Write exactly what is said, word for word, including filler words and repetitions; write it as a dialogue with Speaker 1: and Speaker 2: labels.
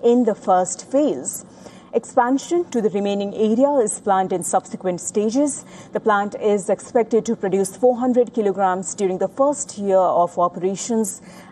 Speaker 1: in the first phase. Expansion to the remaining area is planned in subsequent stages. The plant is expected to produce four hundred kilograms during the first year of operations